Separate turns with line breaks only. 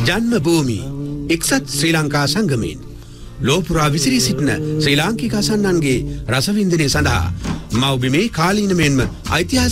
ජන්ම භූමි එක්සත් ශ්‍රී ලංකා සංගමයෙන් ලෝපුරා විසිරී සිටින ශ්‍රී ලාංකික අසන්නන්ගේ රසවින්දනය සඳහා මව්බිමේ කාලීන මෙන්ම ඓතිහාසික